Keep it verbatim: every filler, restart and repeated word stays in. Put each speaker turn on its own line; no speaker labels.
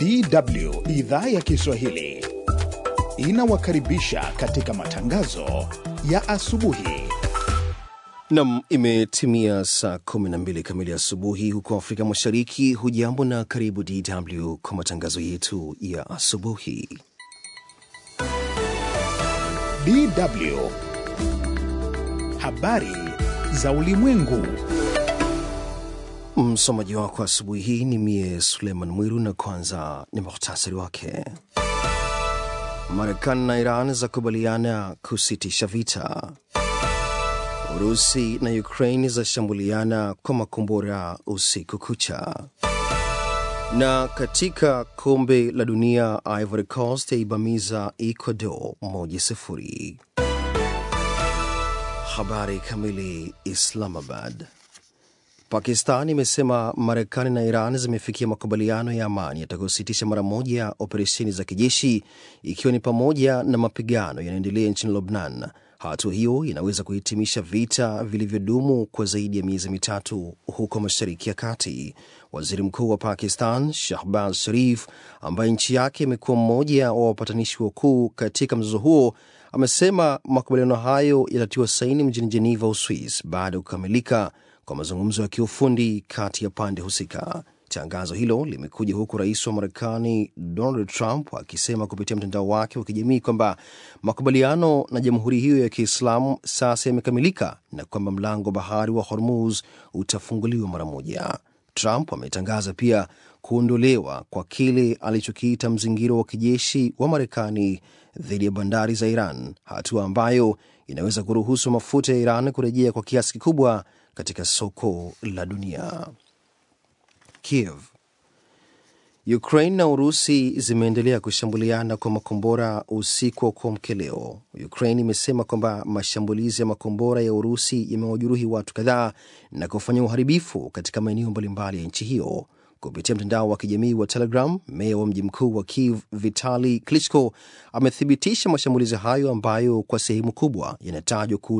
D W idhaa ya Kiswahili inawakaribisha katika matangazo ya asubuhi.
Nam, imetimia saa kumi na mbili kamili asubuhi huko Afrika Mashariki. Hujambo na karibu D W kwa matangazo yetu ya asubuhi.
D W habari za ulimwengu.
Msomaji wako asubuhi hii ni mie Suleiman Mwiru, na kwanza ni muhtasari wake. Marekani na Iran zakubaliana kusitisha vita. Urusi na Ukraine zashambuliana kwa makombora usiku kucha. Na katika kombe la dunia, Ivory Coast yaibamiza Ecuador moja sifuri. Habari kamili. Islamabad. Pakistan imesema Marekani na Iran zimefikia makubaliano ya amani yatakayositisha mara moja operesheni za kijeshi, ikiwa ni pamoja na mapigano yanaendelea nchini Lebanon. Hatua hiyo inaweza kuhitimisha vita vilivyodumu kwa zaidi ya miezi mitatu huko Mashariki ya Kati. Waziri Mkuu wa Pakistan, Shahbaz Sharif, ambaye nchi yake imekuwa mmoja wa wapatanishi wakuu katika mzozo huo, amesema makubaliano hayo yatatiwa saini mjini Geneva, Uswisi, baada ya kukamilika kwa mazungumzo ya kiufundi kati ya pande husika. Tangazo hilo limekuja huku rais wa Marekani Donald Trump akisema kupitia mtandao wake wa kijamii kwamba makubaliano na jamhuri hiyo ya Kiislamu sasa yamekamilika na kwamba mlango bahari wa Hormuz utafunguliwa mara moja. Trump ametangaza pia kuondolewa kwa kile alichokiita mzingiro wa kijeshi wa Marekani dhidi ya bandari za Iran, hatua ambayo inaweza kuruhusu mafuta ya Iran kurejea kwa kiasi kikubwa katika soko la dunia. Kiev. Ukraine na Urusi zimeendelea kushambuliana kwa makombora usiku wa kuamkia leo. Ukraine imesema kwamba mashambulizi ya makombora ya Urusi yamewajeruhi watu kadhaa na kufanya uharibifu katika maeneo mbalimbali ya nchi hiyo. Kupitia mtandao wa kijamii wa Telegram, meya wa mji mkuu wa Kiev Vitali Klitschko amethibitisha mashambulizi hayo ambayo kwa sehemu kubwa yanatajwa